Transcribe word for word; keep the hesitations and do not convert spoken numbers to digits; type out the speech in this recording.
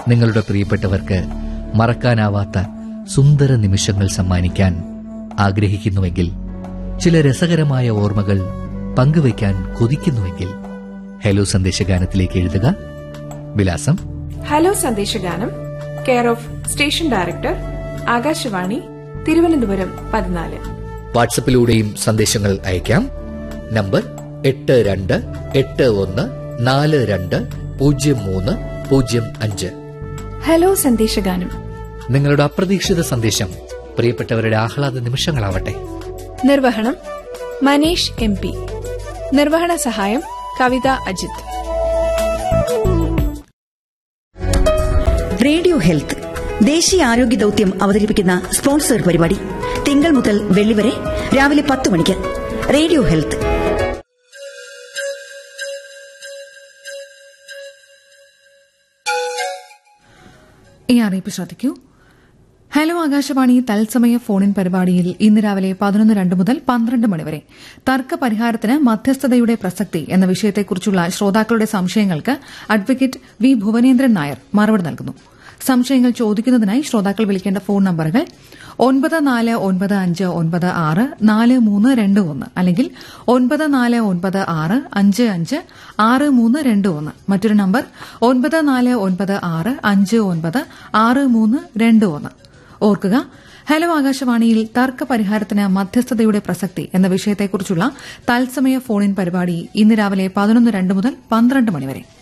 നിങ്ങളുടെ പ്രിയപ്പെട്ടവർക്ക് മറക്കാനാവാത്ത സുന്ദര നിമിഷങ്ങൾ സമ്മാനിക്കാൻ ആഗ്രഹിക്കുന്നുവെങ്കിൽ, ചില രസകരമായ ഓർമ്മകൾ പങ്കുവയ്ക്കാൻ കൊതിക്കുന്നുവെങ്കിൽ ഹലോ സന്ദേശഗാനത്തിലേക്ക് എഴുതുക. വിലാസം: hello സന്ദേശഗാനം, care of station director, Akashvani, Thiruvananthapuram പതിനാല്. വാട്സപ്പിലൂടെയും സന്ദേശങ്ങൾ അയക്കാം. നമ്പർ എട്ട് രണ്ട് എട്ട് ഒന്ന് നാല് രണ്ട് പൂജ്യം മൂന്ന് പൂജ്യം അഞ്ച്. ഹലോ സന്ദേശഗാനം. നിങ്ങളുടെ അപ്രതീക്ഷിത സന്ദേശം പ്രിയപ്പെട്ടവരുടെ ആഹ്ലാദ നിമിഷങ്ങളാവട്ടെ. നിർവഹണം മനീഷ് എം പി. നിർവഹണ സഹായം കവിത അജിത്. റേഡിയോ ഹെൽത്ത് ദേശീയ ആരോഗ്യ ദൌത്യം അവതരിപ്പിക്കുന്ന സ്പോൺസർ പരിപാടി തിങ്കൾ മുതൽ വെള്ളി വരെ രാവിലെ പത്ത് മണിക്ക്. Radio health. ഈ അറിയിപ്പ് ശ്രദ്ധിക്കൂ. ഹലോ ആകാശവാണി തത്സമയ ഫോണിൻ പരിപാടിയിൽ ഇന്ന് രാവിലെ പതിനൊന്ന് രണ്ട് മുതൽ പന്ത്രണ്ട് മണിവരെ തർക്ക പരിഹാരത്തിന് മധ്യസ്ഥതയുടെ പ്രസക്തി എന്ന വിഷയത്തെക്കുറിച്ചുള്ള ശ്രോതാക്കളുടെ സംശയങ്ങൾക്ക് അഡ്വക്കേറ്റ് വി ഭുവനേന്ദ്രൻ നായർ മറുപടി നൽകുന്നു. സംശയങ്ങൾ ചോദിക്കുന്നതിനായി ശ്രോതാക്കൾ വിളിക്കേണ്ട ഫോൺ നമ്പറുകൾ ഒൻപത് നാല് ഒൻപത് അഞ്ച് ഒൻപത് ആറ് നാല് മൂന്ന് രണ്ട് ഒന്ന് അല്ലെങ്കിൽ ഒൻപത് നാല് ഒൻപത് ആറ് അഞ്ച് അഞ്ച് ആറ് മൂന്ന് രണ്ട് ഒന്ന്. മറ്റൊരു നമ്പർ ഒൻപത് നാല് ഒൻപത് ആറ് അഞ്ച് ഒൻപത് ആറ് മൂന്ന് രണ്ട് ഒന്ന്. ഓർക്കുക, ഹലോ ആകാശവാണിയിൽ തർക്ക പരിഹാരത്തിന് മധ്യസ്ഥതയുടെ പ്രസക്തി എന്ന വിഷയത്തെക്കുറിച്ചുള്ള തത്സമയ ഫോണിൻ പരിപാടി ഇന്ന് രാവിലെ പതിനൊന്ന് രണ്ട് മുതൽ പന്ത്രണ്ട് മണിവരെ.